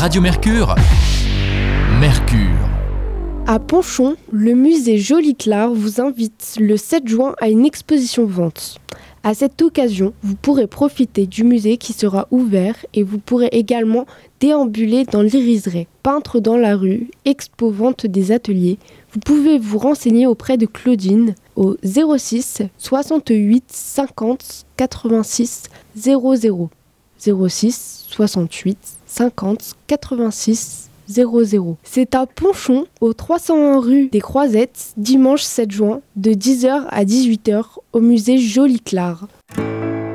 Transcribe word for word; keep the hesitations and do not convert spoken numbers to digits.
Radio Mercure. Mercure. À Ponchon, le musée Joli-Clare vous invite le sept juin à une exposition vente. À cette occasion, vous pourrez profiter du musée qui sera ouvert et vous pourrez également déambuler dans l'Iriseray. Peintre dans la rue, expo vente des ateliers. Vous pouvez vous renseigner auprès de Claudine au zéro six soixante-huit cinquante quatre-vingt-six zéro zéro. zéro six soixante-huit cinquante quatre-vingt-six zéro zéro. C'est à Ponchon, au trois cent un rue des Croisettes, dimanche sept juin, de dix heures à dix-huit heures, au musée Joli-Clare.